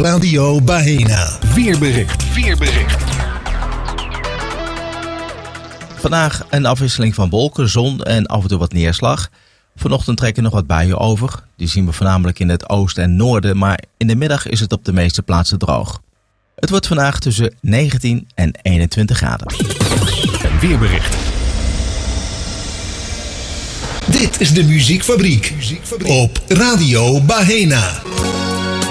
Radio Bahena. Weerbericht. Vandaag een afwisseling van wolken, zon en af en toe wat neerslag. Vanochtend trekken nog wat buien over. Die zien we voornamelijk in het oosten en noorden, maar in de middag is het op de meeste plaatsen droog. Het wordt vandaag tussen 19 en 21 graden. Een weerbericht. Dit is de Muziekfabriek op Radio Bahena.